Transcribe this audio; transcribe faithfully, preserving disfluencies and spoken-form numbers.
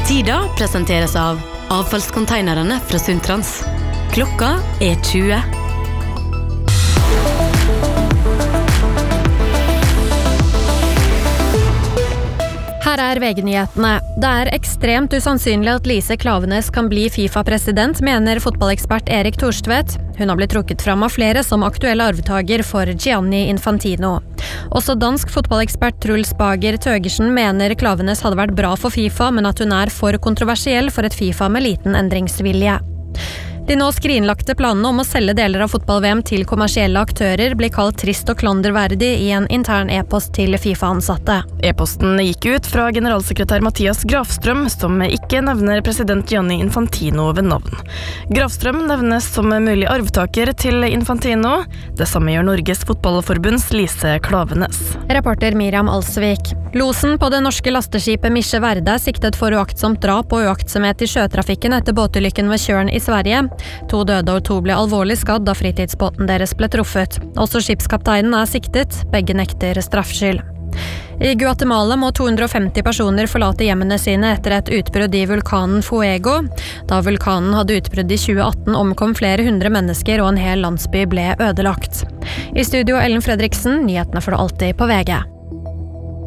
Tida presenteres av avfallskonteinerne fra Sundtrans. Klokka er tjue. Her er V G-nyhetene. Det er ekstremt usannsynlig at Lise Klaveness kan bli FIFA-president, mener fotballekspert Erik Thorstvedt. Hun har blitt trukket fram av flere som aktuell arvtager for Gianni Infantino. Også dansk fotballekspert Truls Bager Tøgersen mener Klaveness hadde vært bra for FIFA, men at hun er for kontroversiell for et FIFA med liten endringsvilje. De nå skrinlagte planene om å selge deler av fotball-V M til kommersielle aktører blir kalt trist og klanderverdig i en intern e-post til FIFA-ansatte. E-posten gikk ut fra generalsekretær Mathias Grafstrøm, som ikke nevner president Gianni Infantino ved navn. Grafstrøm nevnes som mulig arvtaker til Infantino. Det samme gjør Norges fotballforbunds Lise Klaveness. Reporter Miriam Alsvik. Losen på det norske lasteskipet Misje Verde er siktet for uaktsomt drap og uaktsomhet i sjøtrafikken etter båtulykken ved Tjørn i Sverige. To døde og to ble alvorlig skadd da fritidsbåten deres ble truffet. Også skipskapteinen er siktet, begge nekter straffskyld. I Guatemala må to hundre og femti personer forlate hjemmene sine etter et utbrudd i vulkanen Fuego. Da vulkanen hadde utbrudd i tjue atten omkom flere hundre mennesker og en hel landsby ble ødelagt. I studio Ellen Fredriksen, nyhetene får du alltid på V G.